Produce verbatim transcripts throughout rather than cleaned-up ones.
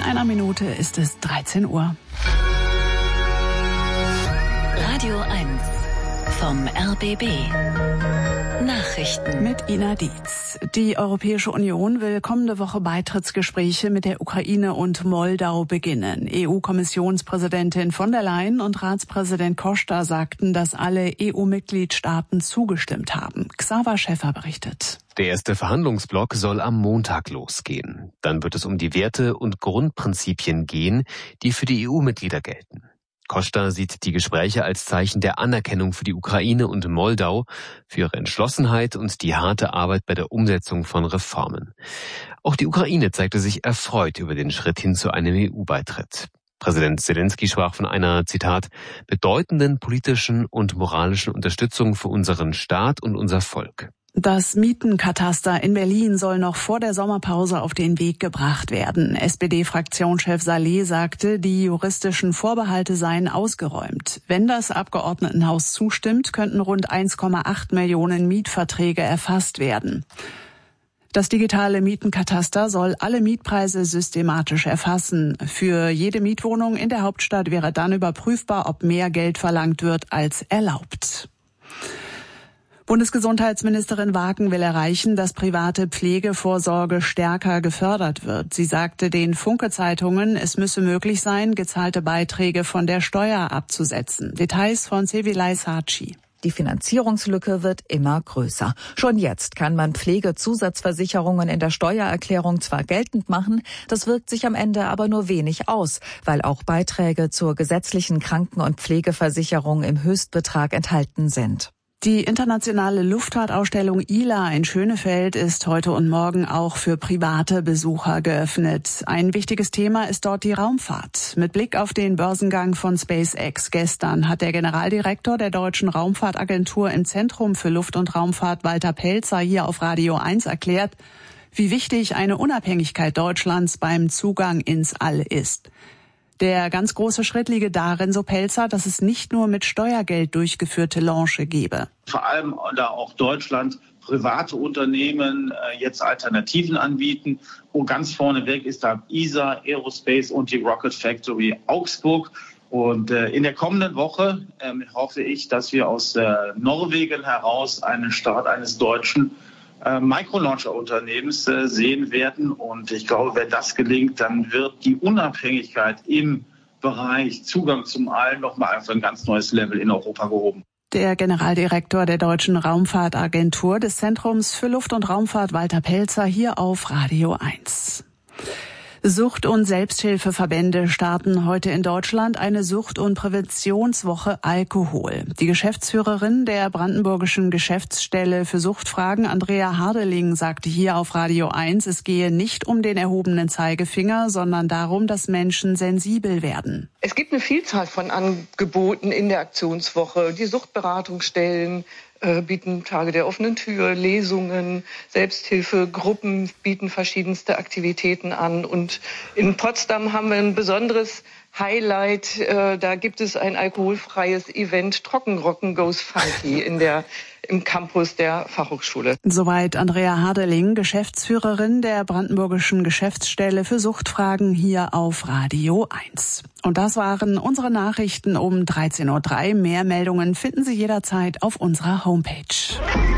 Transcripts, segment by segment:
einer Minute ist es dreizehn Uhr. Radio eins vom R B B. Nachrichten mit Ina Dietz. Die Europäische Union will kommende Woche Beitrittsgespräche mit der Ukraine und Moldau beginnen. E U-Kommissionspräsidentin von der Leyen und Ratspräsident Costa sagten, dass alle E U-Mitgliedstaaten zugestimmt haben. Xaver Schäffer berichtet. Der erste Verhandlungsblock soll am Montag losgehen. Dann wird es um die Werte und Grundprinzipien gehen, die für die E U-Mitglieder gelten. Costa sieht die Gespräche als Zeichen der Anerkennung für die Ukraine und Moldau, für ihre Entschlossenheit und die harte Arbeit bei der Umsetzung von Reformen. Auch die Ukraine zeigte sich erfreut über den Schritt hin zu einem E U-Beitritt. Präsident Zelensky sprach von einer, Zitat, bedeutenden politischen und moralischen Unterstützung für unseren Staat und unser Volk. Das Mietenkataster in Berlin soll noch vor der Sommerpause auf den Weg gebracht werden. S P D-Fraktionschef Saleh sagte, die juristischen Vorbehalte seien ausgeräumt. Wenn das Abgeordnetenhaus zustimmt, könnten rund eins Komma acht Millionen Mietverträge erfasst werden. Das digitale Mietenkataster soll alle Mietpreise systematisch erfassen. Für jede Mietwohnung in der Hauptstadt wäre dann überprüfbar, ob mehr Geld verlangt wird als erlaubt. Bundesgesundheitsministerin Waken will erreichen, dass private Pflegevorsorge stärker gefördert wird. Sie sagte den Funke-Zeitungen, es müsse möglich sein, gezahlte Beiträge von der Steuer abzusetzen. Details von Sevilay Saci. Die Finanzierungslücke wird immer größer. Schon jetzt kann man Pflegezusatzversicherungen in der Steuererklärung zwar geltend machen, das wirkt sich am Ende aber nur wenig aus, weil auch Beiträge zur gesetzlichen Kranken- und Pflegeversicherung im Höchstbetrag enthalten sind. Die internationale Luftfahrtausstellung I L A in Schönefeld ist heute und morgen auch für private Besucher geöffnet. Ein wichtiges Thema ist dort die Raumfahrt. Mit Blick auf den Börsengang von SpaceX gestern hat der Generaldirektor der Deutschen Raumfahrtagentur im Zentrum für Luft- und Raumfahrt Walter Pelzer hier auf Radio eins erklärt, wie wichtig eine Unabhängigkeit Deutschlands beim Zugang ins All ist. Der ganz große Schritt liege darin, so Pelzer, dass es nicht nur mit Steuergeld durchgeführte Launche gebe. Vor allem da auch Deutschland private Unternehmen äh, jetzt Alternativen anbieten. Und ganz vorneweg ist da E S A, Aerospace und die Rocket Factory Augsburg. Und äh, in der kommenden Woche äh, hoffe ich, dass wir aus äh, Norwegen heraus einen Start eines deutschen äh, Microlauncher-Unternehmens äh, sehen werden. Und ich glaube, wenn das gelingt, dann wird die Unabhängigkeit im Bereich Zugang zum All nochmal auf ein ganz neues Level in Europa gehoben. Der Generaldirektor der Deutschen Raumfahrtagentur des Zentrums für Luft- und Raumfahrt Walter Pelzer hier auf Radio eins. Sucht- und Selbsthilfeverbände starten heute in Deutschland eine Sucht- und Präventionswoche Alkohol. Die Geschäftsführerin der brandenburgischen Geschäftsstelle für Suchtfragen, Andrea Hardeling, sagte hier auf Radio eins, es gehe nicht um den erhobenen Zeigefinger, sondern darum, dass Menschen sensibel werden. Es gibt eine Vielzahl von Angeboten in der Aktionswoche. Die Suchtberatungsstellen äh, bieten Tage der offenen Tür, Lesungen, Selbsthilfegruppen bieten verschiedenste Aktivitäten an. Und in Potsdam haben wir ein besonderes Highlight. Äh, da gibt es ein alkoholfreies Event, Trockenrocken Goes Funky, in der im Campus der Fachhochschule. Soweit Andrea Hardeling, Geschäftsführerin der brandenburgischen Geschäftsstelle für Suchtfragen hier auf Radio eins. Und das waren unsere Nachrichten um dreizehn Uhr drei. Mehr Meldungen finden Sie jederzeit auf unserer Homepage.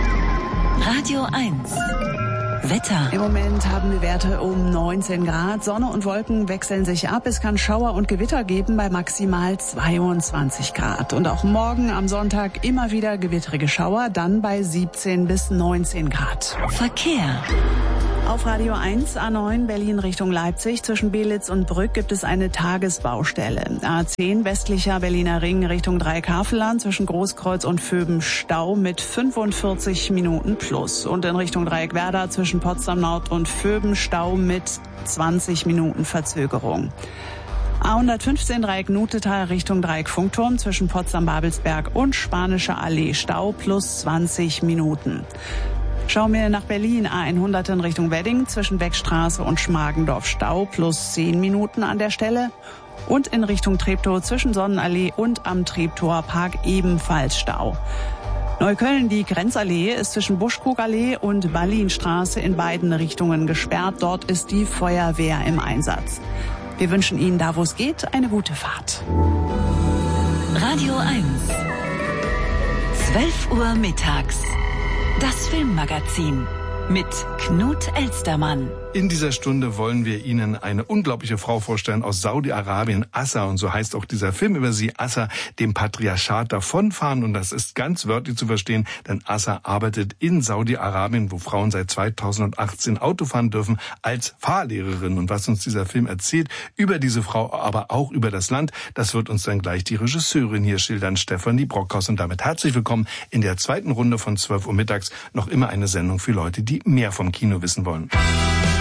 Radio eins. Wetter. Im Moment haben wir Werte um neunzehn Grad. Sonne und Wolken wechseln sich ab. Es kann Schauer und Gewitter geben bei maximal zweiundzwanzig Grad. Und auch morgen am Sonntag immer wieder gewittrige Schauer, dann bei siebzehn bis neunzehn Grad. Verkehr. Auf Radio eins, A neun Berlin Richtung Leipzig. Zwischen Belitz und Brück gibt es eine Tagesbaustelle. A zehn westlicher Berliner Ring Richtung Dreieckhavelland. Zwischen Großkreuz und Vöben Stau mit fünfundvierzig Minuten plus. Und in Richtung Dreieckwerder zwischen Potsdam Nord und Vöben Stau mit zwanzig Minuten Verzögerung. A hundertfünfzehn Dreieck Nutetal Richtung Dreieck Funkturm zwischen Potsdam-Babelsberg und Spanische Allee Stau plus zwanzig Minuten. Schauen wir nach Berlin, A hundert in Richtung Wedding zwischen Beckstraße und Schmargendorf Stau plus zehn Minuten an der Stelle. Und in Richtung Treptow zwischen Sonnenallee und am Treptower Park ebenfalls Stau. Neukölln, die Grenzallee ist zwischen Buschkrugallee und Ballinstraße in beiden Richtungen gesperrt. Dort ist die Feuerwehr im Einsatz. Wir wünschen Ihnen da, wo es geht, eine gute Fahrt. Radio eins. zwölf Uhr mittags. Das Filmmagazin mit Knut Elstermann. In dieser Stunde wollen wir Ihnen eine unglaubliche Frau vorstellen aus Saudi-Arabien, Assa, und so heißt auch dieser Film über sie, Assa, dem Patriarchat davonfahren, und das ist ganz wörtlich zu verstehen, denn Assa arbeitet in Saudi-Arabien, wo Frauen seit zweitausendachtzehn Auto fahren dürfen, als Fahrlehrerin. Und was uns dieser Film erzählt über diese Frau, aber auch über das Land, das wird uns dann gleich die Regisseurin hier schildern, Stefanie Brockhaus. Und damit herzlich willkommen in der zweiten Runde von zwölf Uhr mittags, noch immer eine Sendung für Leute, die mehr vom Kino wissen wollen.